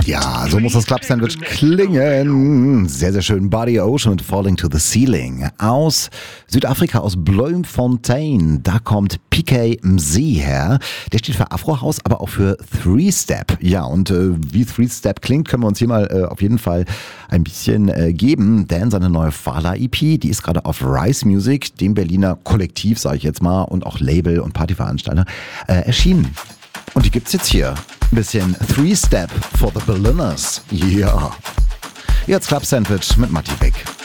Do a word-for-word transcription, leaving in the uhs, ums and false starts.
Ja, so muss das Club-Sandwich klingen. Sehr, sehr schön. Body Ocean mit Falling to the Ceiling. Aus Südafrika, aus Bloemfontein. Da kommt P K Mzee her. Der steht für Afro-House, aber auch für Three-Step. Ja, und äh, wie Three-Step klingt, können wir uns hier mal äh, auf jeden Fall ein bisschen äh, geben. Denn seine neue Fala-E P, die ist gerade auf Rise Music, dem Berliner Kollektiv, sage ich jetzt mal, und auch Label und Partyveranstalter, äh, erschienen. Und die gibt's jetzt hier. Ein bisschen Three-Step for the Berliners. Ja. Yeah. Jetzt Club Sandwich mit Matti Beck.